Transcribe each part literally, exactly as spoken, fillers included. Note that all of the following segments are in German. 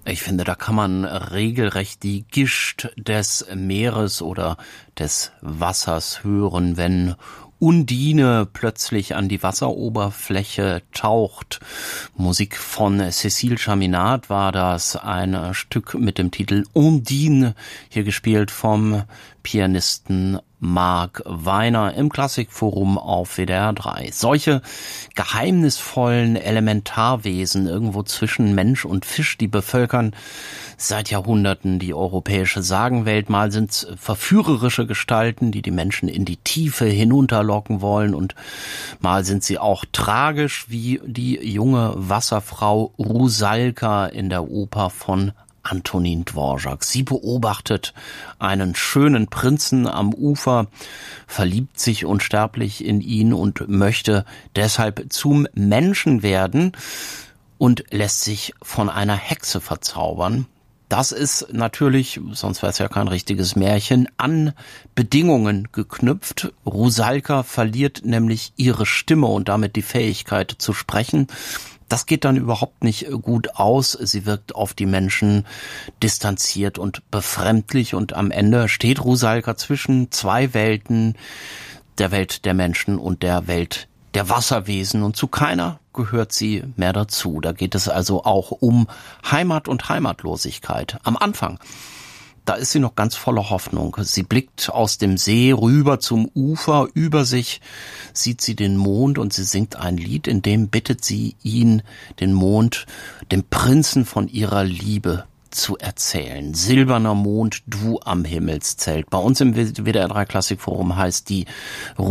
Ich finde, da kann man regelrecht die Gischt des Meeres oder des Wassers hören, wenn Undine plötzlich an die Wasseroberfläche taucht. Musik von Cécile Chaminade war das, ein Stück mit dem Titel Undine, hier gespielt vom Pianisten Marc Weiner im Klassikforum auf W D R drei. Solche geheimnisvollen Elementarwesen irgendwo zwischen Mensch und Fisch, die bevölkern seit Jahrhunderten die europäische Sagenwelt. Mal sind's verführerische Gestalten, die die Menschen in die Tiefe hinunterlocken wollen, und mal sind sie auch tragisch, wie die junge Wasserfrau Rusalka in der Oper von Antonin Dvorak. Sie beobachtet einen schönen Prinzen am Ufer, verliebt sich unsterblich in ihn und möchte deshalb zum Menschen werden und lässt sich von einer Hexe verzaubern. Das ist natürlich, sonst wäre es ja kein richtiges Märchen, an Bedingungen geknüpft. Rusalka verliert nämlich ihre Stimme und damit die Fähigkeit zu sprechen. Das geht dann überhaupt nicht gut aus. Sie wirkt auf die Menschen distanziert und befremdlich, und am Ende steht Rusalka zwischen zwei Welten, der Welt der Menschen und der Welt der Wasserwesen, und zu keiner gehört sie mehr dazu. Da geht es also auch um Heimat und Heimatlosigkeit. Am Anfang, da ist sie noch ganz voller Hoffnung. Sie blickt aus dem See rüber zum Ufer. Über sich sieht sie den Mond und sie singt ein Lied, in dem bittet sie ihn, den Mond, dem Prinzen von ihrer Liebe zu erzählen. Silberner Mond, du am Himmelszelt. Bei uns im W D R drei Klassikforum heißt die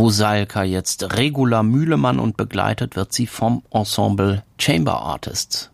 Rusalka jetzt Regula Mühlemann und begleitet wird sie vom Ensemble Chamber Artists.